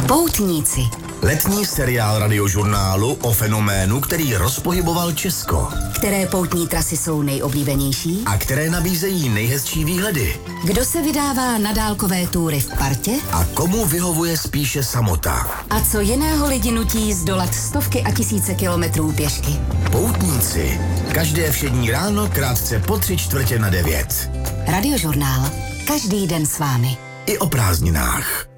Poutníci. Letní seriál radiožurnálu o fenoménu, který rozpohyboval Česko. Které poutní trasy jsou nejoblíbenější? A které nabízejí nejhezčí výhledy? Kdo se vydává na dálkové túry v partě? A komu vyhovuje spíše samota? A co jiného lidi nutí zdolat stovky a tisíce kilometrů pěšky? Poutníci. Každé všední ráno krátce po 8:45. Radiožurnál. Každý den s vámi. I o prázdninách.